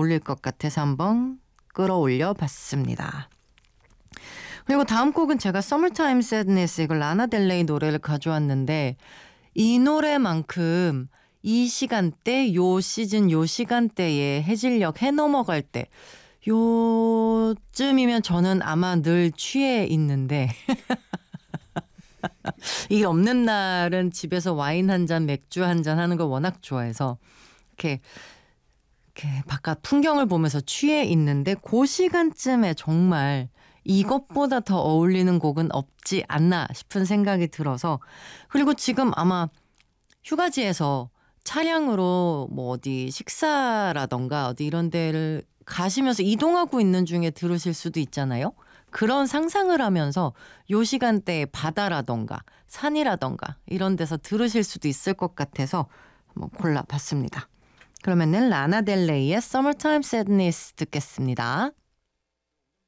어울릴 것 같아서 한번 끌어올려 봤습니다. 그리고 다음 곡은 제가 Summertime Sadness, 이걸 라나델레이 노래를 가져왔는데 이 노래만큼 이 시간대, 요 시즌, 요 시간대에 해질녘 해 넘어갈 때 요쯤이면 저는 아마 늘 취해 있는데 이게 없는 날은 집에서 와인 한 잔, 맥주 한 잔 하는 걸 워낙 좋아해서 이렇게 바깥 풍경을 보면서 취해 있는데 그 시간쯤에 정말 이것보다 더 어울리는 곡은 없지 않나 싶은 생각이 들어서, 그리고 지금 아마 휴가지에서 차량으로 뭐 어디 식사라던가 어디 이런 데를 가시면서 이동하고 있는 중에 들으실 수도 있잖아요. 그런 상상을 하면서 요 시간대에 바다라던가 산이라던가 이런 데서 들으실 수도 있을 것 같아서 한번 골라봤습니다. 그러면은 라나델레이의 Summertime Sadness 듣겠습니다.